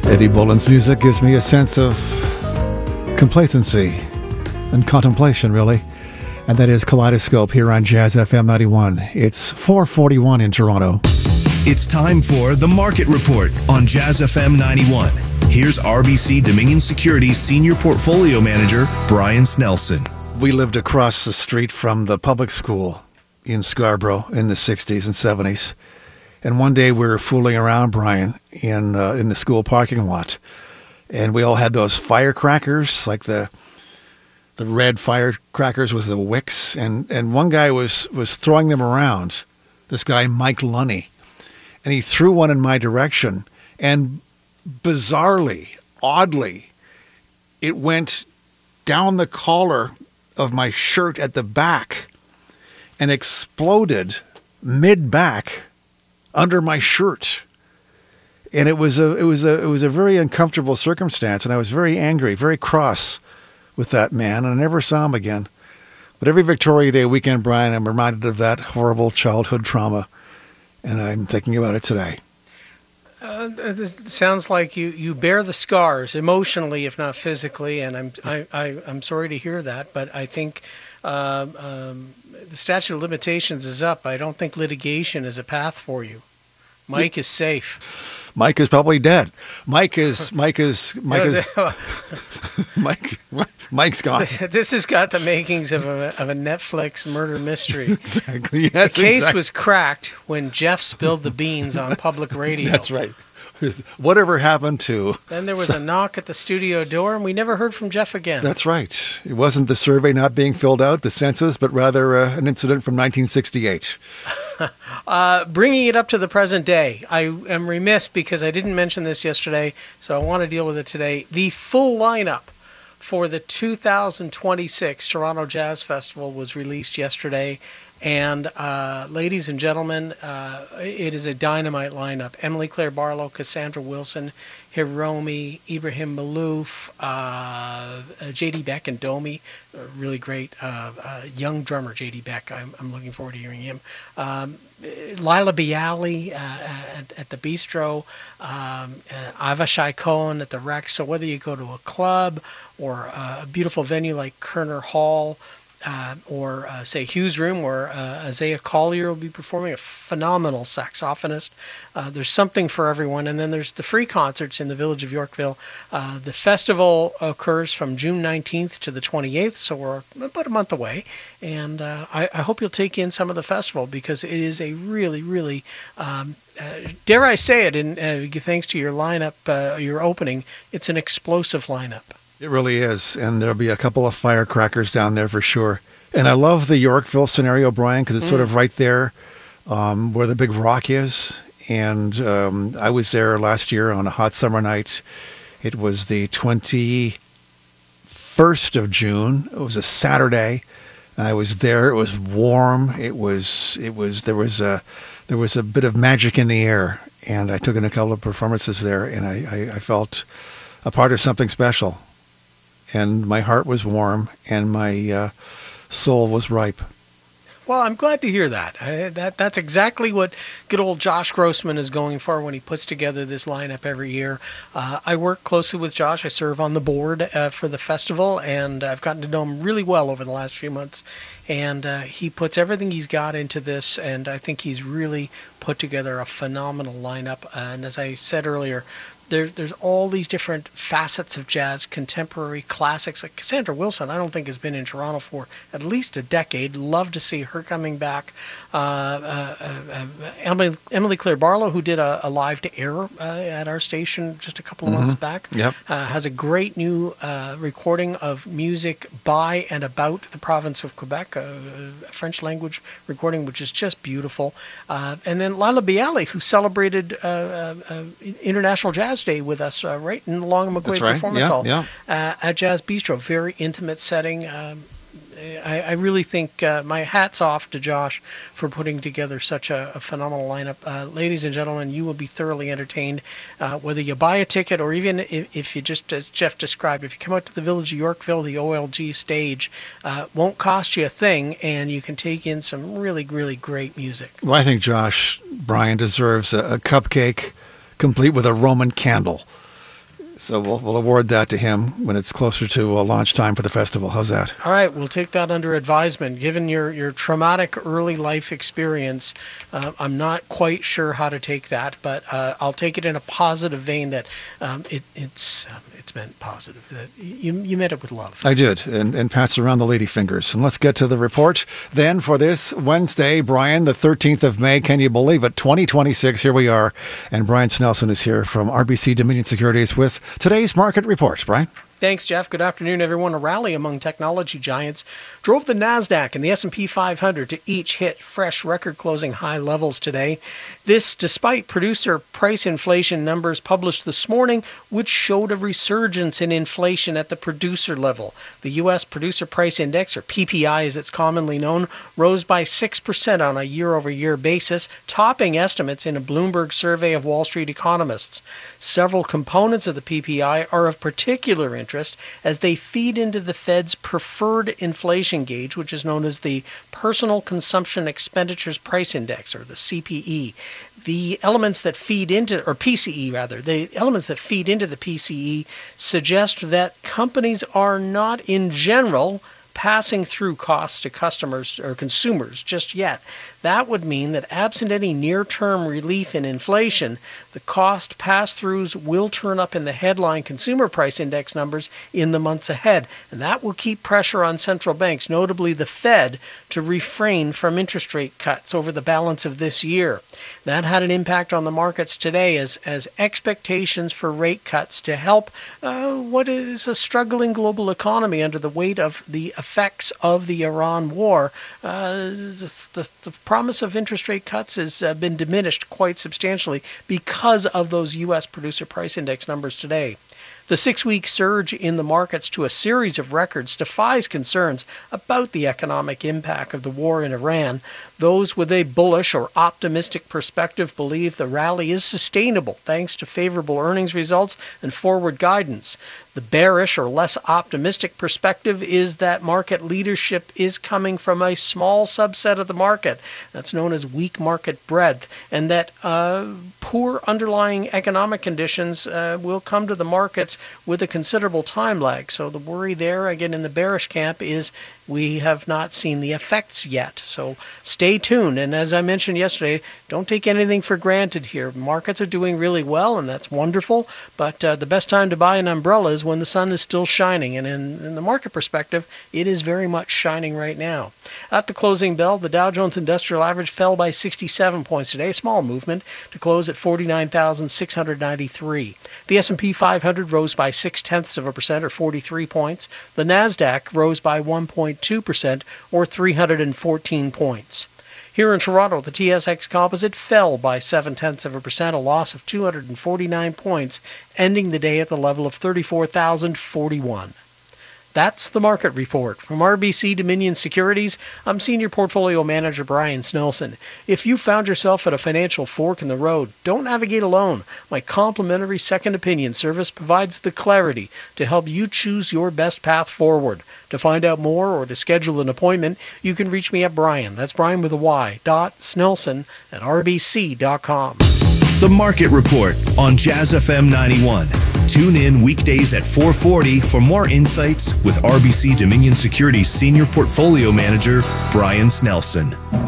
Eddie Boland's music gives me a sense of complacency and contemplation, really. And that is Kaleidoscope here on Jazz FM 91. It's 4:41 in Toronto. It's time for The Market Report on Jazz FM 91. Here's RBC Dominion Securities Senior Portfolio Manager, Brian Snelson. We lived across the street from the public school in Scarborough in the 60s and 70s. And one day we were fooling around, Brian, in the school parking lot. And we all had those firecrackers, like the red firecrackers with the wicks. And one guy was throwing them around, this guy Mike Lunny. And he threw one in my direction. And bizarrely, oddly, it went down the collar of my shirt at the back and exploded mid-back under my shirt. And it was a very uncomfortable circumstance, and I was very angry, very cross with that man, and I never saw him again. But every Victoria Day weekend, Brian, I'm reminded of that horrible childhood trauma, and I'm thinking about it today. This sounds like you bear the scars emotionally, if not physically, and I'm sorry to hear that. But I think the statute of limitations is up. I don't think litigation is a path for you. Mike is safe. Mike is probably dead. Mike's gone. This has got the makings of a Netflix murder mystery. Exactly. Yes, the case was cracked when Jeff spilled the beans on public radio. That's right. Whatever happened to... Then there was a knock at the studio door, and we never heard from Jeff again. That's right. It wasn't the survey not being filled out, the census, but rather an incident from 1968. Bringing it up to the present day, I am remiss because I didn't mention this yesterday, so I want to deal with it today. The full lineup for the 2026 Toronto Jazz Festival was released yesterday. And ladies and gentlemen, it is a dynamite lineup. Emily Claire Barlow, Cassandra Wilson, Hiromi, Ibrahim Malouf, J.D. Beck and Domi, really great young drummer, J.D. Beck. I'm looking forward to hearing him. Lila Bialy at the Bistro, Avishai Cohen at the Rex. So whether you go to a club or a beautiful venue like Kerner Hall, or say Hughes Room, where Isaiah Collier will be performing, a phenomenal saxophonist. There's something for everyone. And then there's the free concerts in the village of Yorkville. The festival occurs from June 19th to the 28th, so we're about a month away. And I hope you'll take in some of the festival, because it is a really, really, dare I say it, and thanks to your lineup, your opening, it's an explosive lineup. It really is, and there'll be a couple of firecrackers down there for sure. And I love the Yorkville scenario, Brian, because it's sort of right there where the big rock is. And I was there last year on a hot summer night. It was the 21st of June. It was a Saturday. I was there. It was warm. There was a bit of magic in the air, and I took in a couple of performances there, and I felt a part of something special. And my heart was warm, and my soul was ripe. Well, I'm glad to hear that. That's exactly what good old Josh Grossman is going for when he puts together this lineup every year. I work closely with Josh. I serve on the board for the festival, and I've gotten to know him really well over the last few months. And he puts everything he's got into this, and I think he's really put together a phenomenal lineup. And as I said earlier, there's all these different facets of jazz, contemporary classics. Like Cassandra Wilson, I don't think has been in Toronto for at least a decade. Love to see her coming back. Emily Claire Barlow, who did a live to air at our station just a couple of months back, has a great new recording of music by and about the province of Quebec, a French language recording, which is just beautiful. And then Lila Bialy, who celebrated International Jazz Day with us right in the Long McQuaid Performance Hall at Jazz Bistro. Very intimate setting. I really think my hat's off to Josh for putting together such a phenomenal lineup. Ladies and gentlemen, you will be thoroughly entertained, whether you buy a ticket or even if you just, as Jeff described, if you come out to the village of Yorkville, the OLG stage, won't cost you a thing, and you can take in some really, really great music. Well, I think Josh Brian deserves a cupcake complete with a Roman candle. So we'll award that to him when it's closer to launch time for the festival. How's that? All right, we'll take that under advisement. Given your traumatic early life experience, I'm not quite sure how to take that, but I'll take it in a positive vein that it's meant positive. That you meant it with love. I did, and pass around the lady fingers. And let's get to the report then for this Wednesday, Brian, the 13th of May. Can you believe it? 2026, here we are. And Brian Snelson is here from RBC Dominion Securities with today's market report. Brian? Thanks, Jeff. Good afternoon, everyone. A rally among technology giants drove the NASDAQ and the S&P 500 to each hit fresh record-closing high levels today. This despite producer price inflation numbers published this morning, which showed a resurgence in inflation at the producer level. The U.S. Producer Price Index, or PPI as it's commonly known, rose by 6% on a year-over-year basis, topping estimates in a Bloomberg survey of Wall Street economists. Several components of the PPI are of particular interest as they feed into the Fed's preferred inflation gauge, which is known as the Personal Consumption Expenditures Price Index, or the CPE. The elements that feed into, or PCE rather, the elements that feed into the PCE suggest that companies are not in general passing through costs to customers or consumers just yet. That would mean that absent any near-term relief in inflation, the cost pass-throughs will turn up in the headline consumer price index numbers in the months ahead, and that will keep pressure on central banks, notably the Fed, to refrain from interest rate cuts over the balance of this year. That had an impact on the markets today as expectations for rate cuts to help what is a struggling global economy under the weight of the effects of the Iran war. The promise of interest rate cuts has been diminished quite substantially because of those U.S. Producer Price Index numbers today. The 6-week surge in the markets to a series of records defies concerns about the economic impact of the war in Iran. Those with a bullish or optimistic perspective believe the rally is sustainable thanks to favorable earnings results and forward guidance. The bearish or less optimistic perspective is that market leadership is coming from a small subset of the market, that's known as weak market breadth, and that poor underlying economic conditions will come to the markets with a considerable time lag. So the worry there, again in the bearish camp, is we have not seen the effects yet. So stay tuned. And as I mentioned yesterday, don't take anything for granted here. Markets are doing really well, and that's wonderful. But the best time to buy an umbrella is when the sun is still shining. And in the market perspective, it is very much shining right now. At the closing bell, the Dow Jones Industrial Average fell by 67 points today, a small movement, to close at 49,693. The S&P 500 rose by 0.6% or 43 points. The NASDAQ rose by 1.2% or 314 points. Here in Toronto, the TSX Composite fell by 0.7%, a loss of 249 points, ending the day at the level of 34,041. That's the market report. From RBC Dominion Securities, I'm Senior Portfolio Manager Brian Snelson. If you found yourself at a financial fork in the road, don't navigate alone. My complimentary second opinion service provides the clarity to help you choose your best path forward. To find out more or to schedule an appointment, you can reach me at Brian, that's Brian with a Y, .snelson@rbc.com. The Market Report on Jazz FM 91. Tune in weekdays at 4:40 for more insights with RBC Dominion Securities Senior Portfolio Manager Brian Snelson.